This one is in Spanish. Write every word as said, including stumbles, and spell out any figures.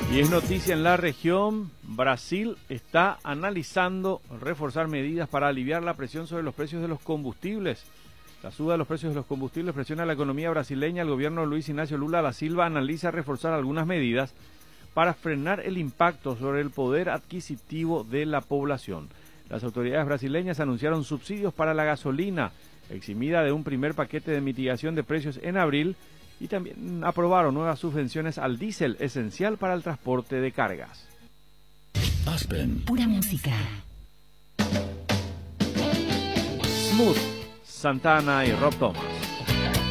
Y es noticia en la región, Brasil está analizando reforzar medidas para aliviar la presión sobre los precios de los combustibles. La suba de los precios de los combustibles presiona la economía brasileña. El gobierno de Luis Ignacio Lula da Silva analiza reforzar algunas medidas para frenar el impacto sobre el poder adquisitivo de la población. Las autoridades brasileñas anunciaron subsidios para la gasolina, eximida de un primer paquete de mitigación de precios en abril, y también aprobaron nuevas subvenciones al diésel, esencial para el transporte de cargas. Aspen. Pura música. Smooth, Santana y Rob Thomas.